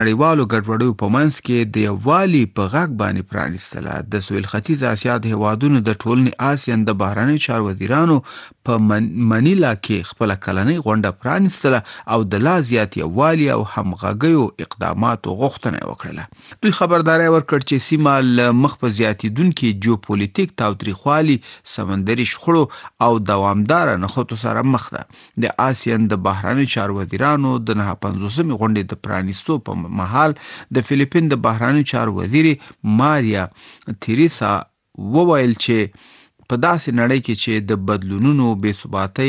نړیوالو ګډوډیو په منځ کې د یووالي په غږ باندې پرانیستله. د سویل ختیځ اسیا د هیوادونو د ټولنې آسیان د بهرنیو چارو وزیرانو په منیلا کې خپل کلنۍ غونډه پرانیستله او د لا زیات یووالي او همغږیو اقداماتو غوښتنه وکړه. دوی خبرداري ورکړ چې سیمه له مخ په زیاتیدونکو جیوپولیټیک تاوتریخوالي، سمندري شخړو او دوامدار نښتو سره مخ ده. د آسیان د بهرنیو چارو وزیرانو د 50مې غونډې د پرانیستو په مهال د فلیپین د بهرنیو چارو وزیر ماریا تریسا وویل چې په داسې نړۍ کې چې د بدلونونو، بې ثباتۍ